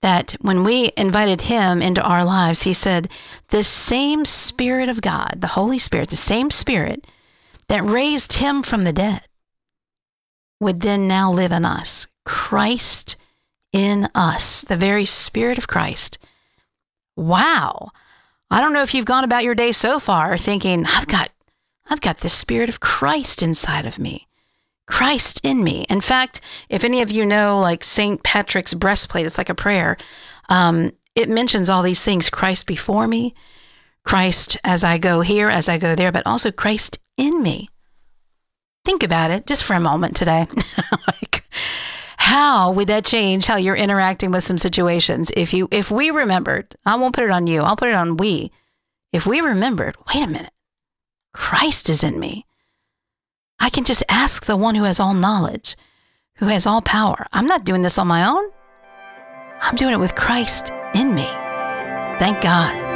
that when we invited him into our lives, he said, the same Spirit of God, the Holy Spirit, the same Spirit that raised him from the dead would then now live in us. Christ in us, the very Spirit of Christ. Wow. I don't know if you've gone about your day so far thinking, I've got the Spirit of Christ inside of me. Christ in me. In fact, if any of you know like St. Patrick's breastplate, it's like a prayer. It mentions all these things. Christ before me, Christ as I go here, as I go there, but also Christ in me. Think about it just for a moment today. Like, how would that change how you're interacting with some situations? If we remembered, I won't put it on you, I'll put it on we. If we remembered, wait a minute, Christ is in me. I can just ask the one who has all knowledge, who has all power. I'm not doing this on my own. I'm doing it with Christ in me. Thank God.